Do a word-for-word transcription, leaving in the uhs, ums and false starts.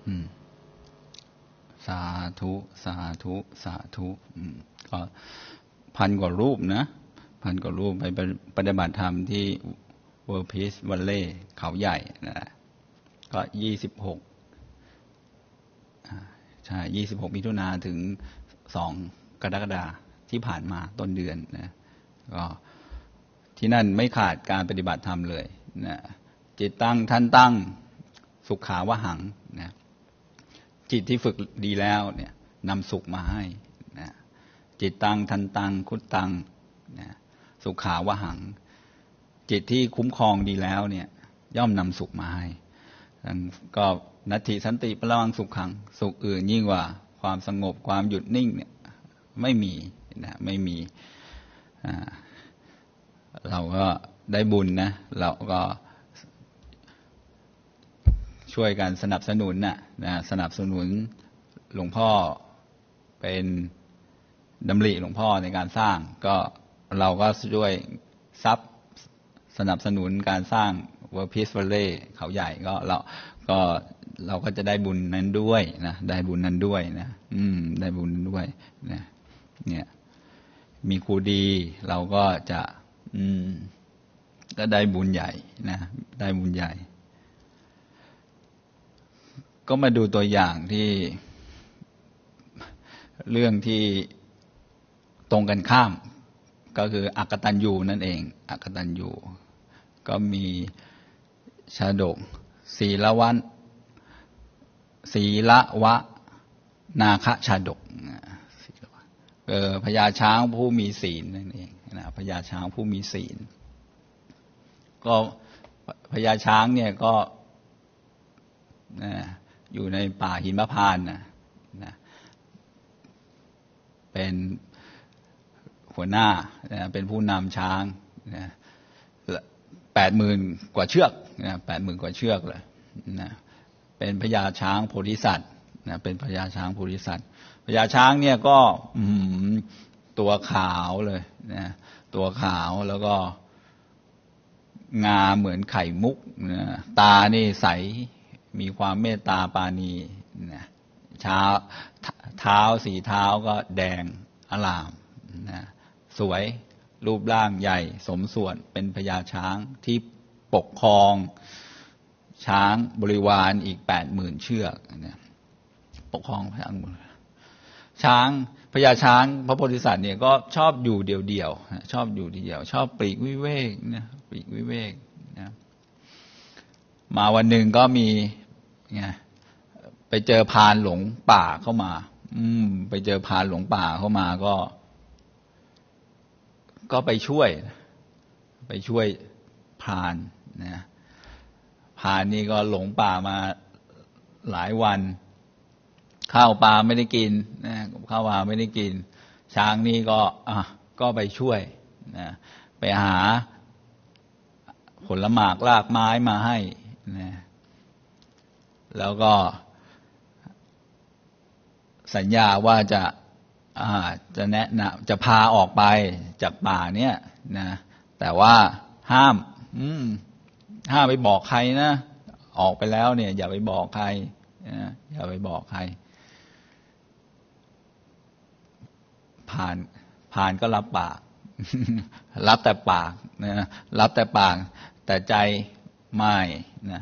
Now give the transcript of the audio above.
อืมสาธุสาธุสาธุอืมก็พันกว่ารูปนะพันกว่ารูปไปปฏิบัติธรรมที่เวิร์พีซวัลเล่เขาใหญ่นะก็ยี่สิบหกใช่ยี่สิบหกมิถุนาถึงสองกรกฎาคมที่ผ่านมาต้นเดือนนะก็ที่นั่นไม่ขาดการปฏิบัติธรรมเลยนะจิตตั้งท่านตั้งสุขาวหังนะจิตที่ฝึกดีแล้วเนี่ยนำสุขมาให้นะจิตตั้งทันตังคุตตังนะสุขาวหังจิตที่คุ้มครองดีแล้วเนี่ยย่อมนำสุขมาให้ก็นัตถิสันติพลังสุขขังสุขอื่นยิ่งกว่าความสงบความหยุดนิ่งเนี่ยไม่มีนะไม่มีเราก็ได้บุญนะเราก็ช่วยกันสนับสนุนนะนะสนับสนุนหลวงพ่อเป็นดำริหลวงพ่อในการสร้างก็เราก็ช่วยซับสนับสนุนการสร้างเวิร์พีซวัลเล่เขาใหญ่ก็เราก็เราก็จะได้บุญนั้นด้วยนะได้บุญนั้นด้วยนะอืมได้บุญนั้นด้วยนะเนี่ยมีครูดีเราก็จะอืมก็ได้บุญใหญ่นะได้บุญใหญ่ก็มาดูตัวอย่างที่เรื่องที่ตรงกันข้ามก็คืออกตัญญูนั่นเองอกตัญญูก็มีชาดกศีลวันศีลวะนาคชาดกเออพญาช้างผู้มีศีลนั่นเองนะพญาช้างผู้มีศีลก็พญาช้างเนี่ยก็นะอยู่ในป่าหิมพานต์นะนะเป็นหัวหน้านะเป็นผู้นำช้างนะแปดหมื่นกว่าเชือกนะแปดหมื่นกว่าเชือกเลยนะเป็นพญาช้างโพธิสัตว์นะเป็นพญาช้างโพธิสัตว์พญาช้างเนี่ยก็ตัวขาวเลยนะตัวขาวแล้วก็งาเหมือนไข่มุกนะตานี่ใสมีความเมตตาปราณีนะเท้าเท้าสีเท้าก็แดงอลามนะสวยรูปร่างใหญ่สมส่วนเป็นพญาช้างที่ปกครองช้างบริวารอีกแปดหมื่นเชือกนะปกครองช้างช้างพญาช้างพระโพธิสัตว์เนี่ยก็ชอบอยู่เดี่ยวๆชอบอยู่เดี่ยวชอบปลีกวิเวกนะปลีกวิเวกนะมาวันหนึ่งก็มีไงไปเจอพรานหลงป่าเข้ามาอืมไปเจอพรานหลงป่าเข้ามาก็ก็ไปช่วยไปช่วยพรานนะพรานนี่ก็หลงป่ามาหลายวันข้าวปลาไม่ได้กินนะข้าวปลาไม่ได้กินช้างนี่ก็อ่ะก็ไปช่วยนะไปหาผลหมากรากไม้มาให้นะแล้วก็สัญญาว่าจะอ่าจะแนะนำจะพาออกไปจากป่าเนี้ยนะแต่ว่าห้ามอืมห้ามไปบอกใครนะออกไปแล้วเนี่ยอย่าไปบอกใครนะอย่าไปบอกใครผ่านผ่านก็รับปาก รับแต่ปากนะรับแต่ปากแต่ใจไม่นะ